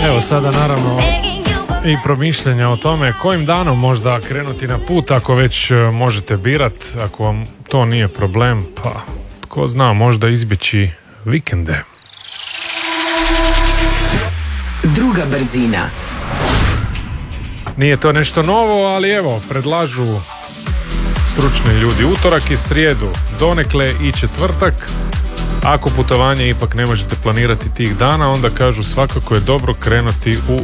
Evo sada naravno i promišljanja o tome kojim danom možda krenuti na put, ako već možete birat, ako vam to nije problem, pa tko zna, možda izbjeći vikende. Druga brzina. Nije to nešto novo, ali evo, predlažu stručni ljudi utorak i srijedu, donekle i četvrtak. Ako putovanje ipak ne možete planirati tih dana, onda kažu svakako je dobro krenuti u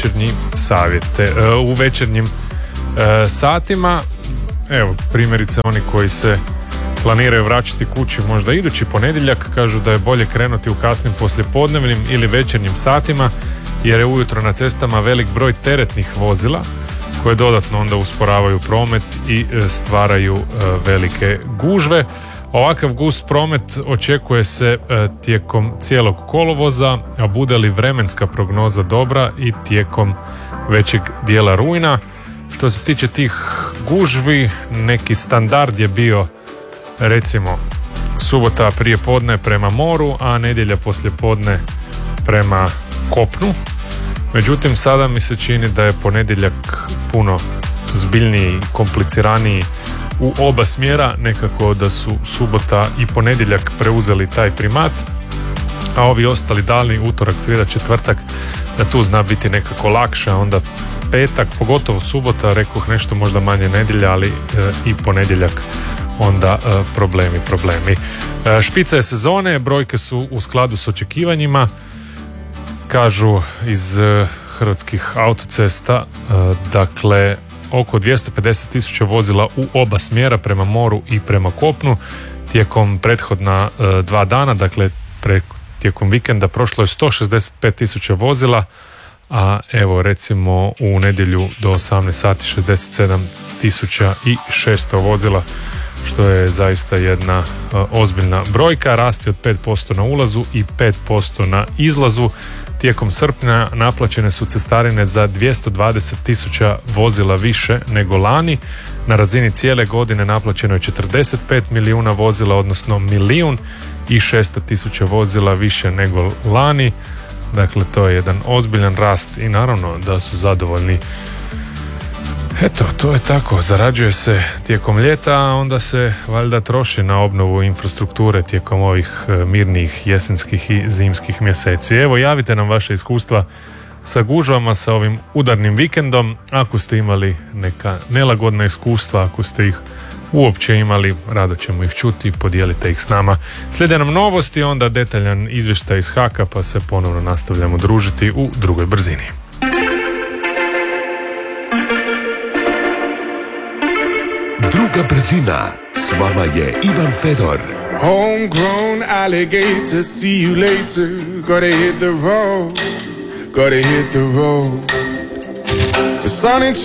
večernjim satima. Evo, primjerice oni koji se planiraju vraćati kući možda idući ponedjeljak, kažu da je bolje krenuti u kasnim poslijepodnevnim ili večernjim satima, jer je ujutro na cestama velik broj teretnih vozila koje dodatno onda usporavaju promet i stvaraju velike gužve. Ovakav gust promet očekuje se tijekom cijelog kolovoza, a bude li vremenska prognoza dobra i tijekom većeg dijela rujna. Što se tiče tih gužvi, neki standard je bio recimo subota prije podne prema moru, a nedjelja poslije podne prema kopnu. Međutim, sada mi se čini da je ponedjeljak puno zbiljniji i kompliciraniji u oba smjera, nekako da su subota i ponedjeljak preuzeli taj primat, a ovi ostali dani, utorak, srijeda, četvrtak, da tu zna biti nekako lakše, onda petak, pogotovo subota, rekoh nešto možda manje nedjelja, ali i ponedjeljak onda problemi. Špica je sezone, brojke su u skladu s očekivanjima, kažu iz Hrvatskih autocesta, dakle oko 250.000 vozila u oba smjera prema moru i prema kopnu tijekom prethodna 2 dana, dakle tijekom vikenda prošlo je 165.000 vozila, a evo recimo u nedjelju do 18 sati 67.600 vozila, što je zaista jedna ozbiljna brojka. Rasti od 5% na ulazu i 5% na izlazu. Tijekom srpnja naplaćene su cestarine za 220.000 vozila više nego lani. Na razini cijele godine naplaćeno je 45 milijuna vozila, odnosno 1.600.000 vozila više nego lani. Dakle, to je jedan ozbiljan rast i naravno da su zadovoljni. Eto, to je tako. Zarađuje se tijekom ljeta, a onda se valjda troši na obnovu infrastrukture tijekom ovih mirnih jesenskih i zimskih mjeseci. Evo, javite nam vaše iskustva sa gužvama, sa ovim udarnim vikendom. Ako ste imali neka nelagodna iskustva, ako ste ih uopće imali, rado ćemo ih čuti, podijelite ih s nama. Slijede nam novosti, onda detaljan izvještaj iz HAK-a, pa se ponovno nastavljamo družiti u drugoj brzini. Druga brzina, s vama je Ivan Fedor. Homegrown alligator, see you later. Gotta hit the road, gotta hit the road. The sun ain't